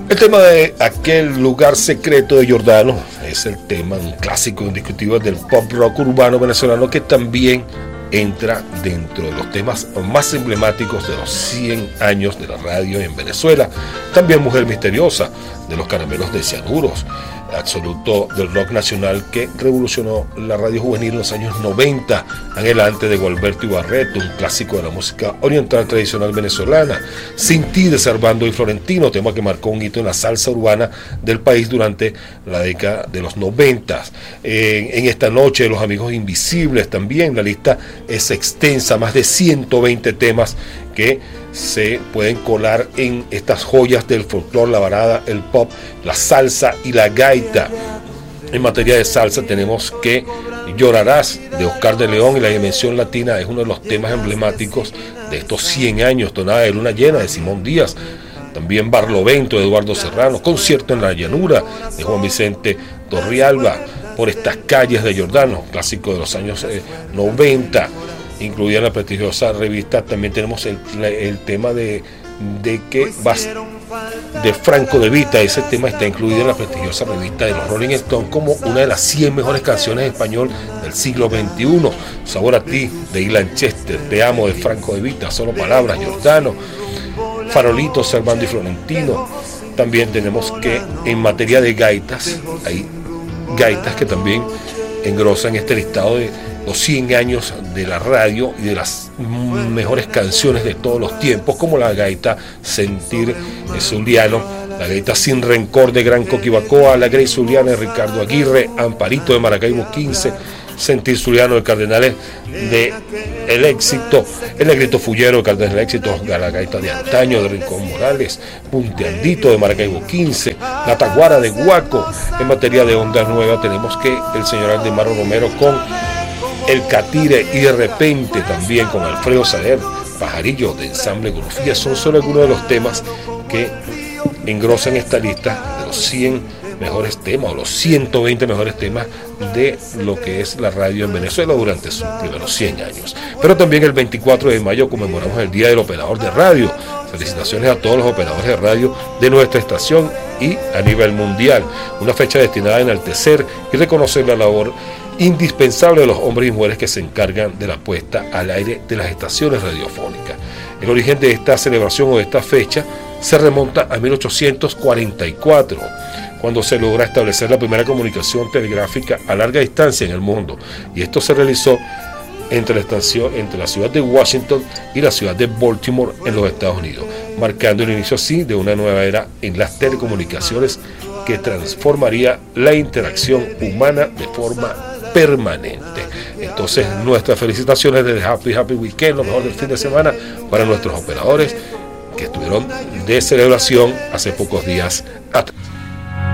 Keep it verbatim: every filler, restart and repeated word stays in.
El tema de Aquel lugar secreto de Giordano es el tema, un clásico indiscutible del pop rock urbano venezolano que también entra dentro de los temas más emblemáticos de los cien años de la radio en Venezuela. También Mujer Misteriosa, de los Caramelos de Cianurros, absoluto del rock nacional que revolucionó la radio juvenil en los años noventa, adelante de Gualberto Ibarreto, un clásico de la música oriental tradicional venezolana. Sin ti, de Servando y Florentino, tema que marcó un hito en la salsa urbana del país durante la década de los noventa. En, en esta noche, Los Amigos Invisibles también, la lista es extensa, más de ciento veinte temas que se pueden colar en estas joyas del folclore, la balada, el pop, la salsa y la gaita. En materia de salsa tenemos que Llorarás, de Oscar de León, y La Dimensión Latina es uno de los temas emblemáticos de estos cien años. Tonada de Luna Llena, de Simón Díaz. También Barlovento, de Eduardo Serrano. Concierto en la Llanura, de Juan Vicente Torrialba. Por estas calles, de Giordano, clásico de los años eh, noventa. Incluida en la prestigiosa revista. También tenemos el, el tema de, de que vas de Franco De Vita. Ese tema está incluido en la prestigiosa revista de los Rolling Stones como una de las cien mejores canciones en español del siglo veintiuno. Sabor a ti, de Ilan Chester. Te amo, de Franco De Vita. Solo palabras, Giordano. Farolito, Servando y Florentino. También tenemos que en materia de gaitas, hay gaitas que también engrosan este listado de los cien años de la radio y de las mejores canciones de todos los tiempos, como la gaita Sentir Zuliano, la gaita Sin Rencor de Gran Coquibacoa, la Grey Zuliana de Ricardo Aguirre, Amparito de Maracaibo quince, Sentir Zuliano de Cardenales de El Éxito, El Negrito Fullero de Cardenales del Éxito, la gaita de Antaño de Rincón Morales, Punteandito de Maracaibo quince, la Taguara de Guaco. En materia de onda nueva tenemos que el señor Aldemaro Romero con El Catire, y de repente también con Alfredo Saler, Pajarillo de Ensamble Grufía. Son solo algunos de los temas que engrosan esta lista de los cien mejores temas o los ciento veinte mejores temas de lo que es la radio en Venezuela durante sus primeros cien años. Pero también el veinticuatro de mayo conmemoramos el Día del Operador de Radio. Felicitaciones a todos los operadores de radio de nuestra estación y a nivel mundial. Una fecha destinada a enaltecer y reconocer la labor indispensable de los hombres y mujeres que se encargan de la puesta al aire de las estaciones radiofónicas. El origen de esta celebración o de esta fecha se remonta a mil ochocientos cuarenta y cuatro, cuando se logra establecer la primera comunicación telegráfica a larga distancia en el mundo, y esto se realizó entre la estación, entre la ciudad de Washington y la ciudad de Baltimore en los Estados Unidos, marcando el inicio así de una nueva era en las telecomunicaciones que transformaría la interacción humana de forma permanente. Entonces, nuestras felicitaciones desde Happy Happy Weekend, lo mejor del fin de semana para nuestros operadores que estuvieron de celebración hace pocos días atrás.